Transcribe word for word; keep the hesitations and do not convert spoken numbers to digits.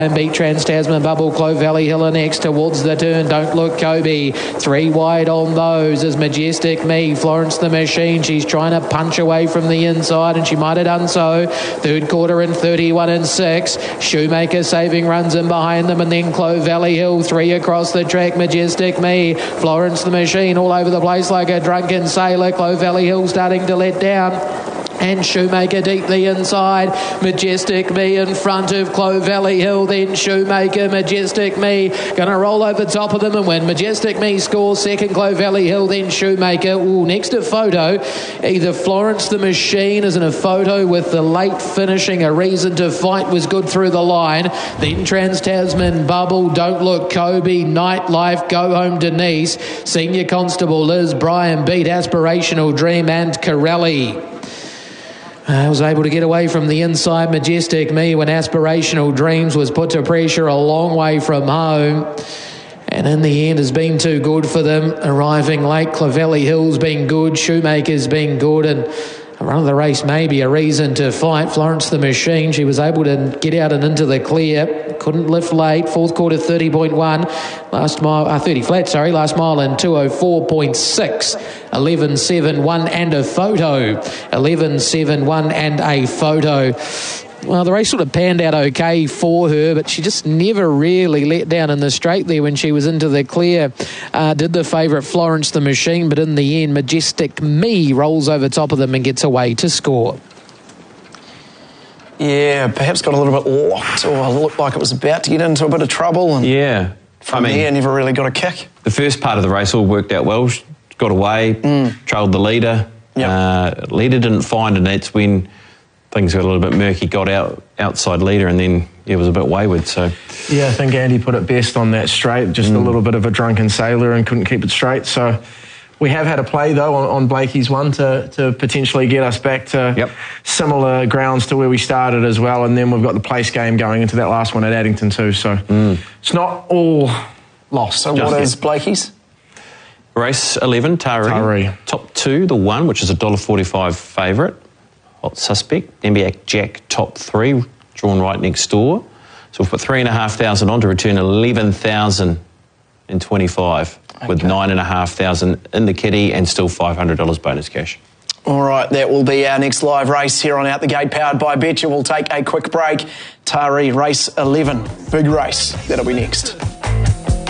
And beat Trans-Tasman, Bubble, Clove Valley Hill are next towards the turn. Don't Look Kobe. Three wide on those is Majestic Me. Florence the Machine. She's trying to punch away from the inside and she might have done so. Third quarter in thirty-one and six. Shoemaker saving runs in behind them and then Clove Valley Hill. Three across the track. Majestic Me. Florence the Machine all over the place like a drunken sailor. Clove Valley Hill starting to let down. And Shoemaker deep the inside. Majestic Me in front of Clove Valley Hill. Then Shoemaker, Majestic Me. Going to roll over top of them and win. Majestic Me scores second, Clove Valley Hill. Then Shoemaker. Ooh, next to photo. Either Florence the Machine is in a photo with the late finishing. A Reason to Fight was good through the line. Then Trans-Tasman, Bubble, Don't Look Kobe, Nightlife, Go Home Denise. Senior Constable Liz, Brian beat Aspirational Dream and Corelli. I was able to get away from the inside Majestic Me when Aspirational Dreams was put to pressure a long way from home. And in the end has been too good for them. Arriving late, Clove Valley Hill's been good, Shoemaker's been good, and a run of the race maybe A Reason to Fight. Florence the Machine, she was able to get out and into the clear. Couldn't lift late. Fourth quarter thirty point one. Last mile, uh, thirty flat, sorry. Last mile in two oh four point six. eleven seven one and a photo. eleven seven one and a photo. Well, the race sort of panned out okay for her, but she just never really let down in the straight there when she was into the clear. Uh, did the favourite Florence the Machine, but in the end, Majestic Me rolls over top of them and gets away to score. Yeah, perhaps got a little bit locked or looked like it was about to get into a bit of trouble. And yeah. From I mean, there, never really got a kick. The first part of the race all worked out well. She got away, mm. trailed the leader. Yep. Uh, leader didn't find, and that's when things got a little bit murky, got out outside leader, and then it was a bit wayward. So yeah, I think Andy put it best on that straight, just mm. a little bit of a drunken sailor and couldn't keep it straight. So we have had a play, though, on, on Blakey's one to, to potentially get us back to yep. similar grounds to where we started as well. And then we've got the place game going into that last one at Addington too. So mm. it's not all lost. So what is Blakey's? Race eleven, Tari. Tari. Top two, the one, which is a one dollar forty-five favourite. Hot Suspect. Nembiac Jack, top three, drawn right next door. So we've put three thousand five hundred on to return eleven thousand twenty-five okay. with nine thousand five hundred in the kitty and still five hundred dollars bonus cash. All right, that will be our next live race here on Out the Gate, powered by Betcha. We'll take a quick break. Tari, race eleven, big race. That'll be next.